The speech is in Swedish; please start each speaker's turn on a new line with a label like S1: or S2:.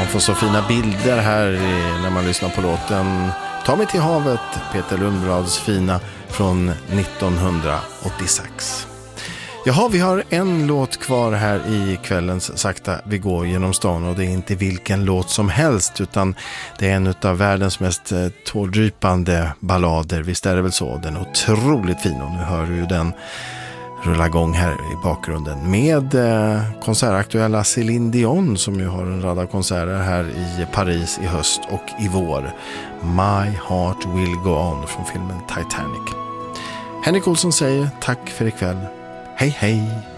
S1: Man får så fina bilder här när man lyssnar på låten Ta mig till havet, Peter Lundblads fina från 1986. Jaha, vi har en låt kvar här i kvällens Sakta vi går genom stan, och det är inte vilken låt som helst utan det är en av världens mest tårdrypande ballader. Visst är det väl så? Den är otroligt fin, och nu hör du ju den rulla igång här i bakgrunden med konsertaktuella Céline Dion, som ju har en rad av konserter här i Paris i höst och i vår. My Heart Will Go On från filmen Titanic. Henrik Olsson säger tack för ikväll. Hej hej!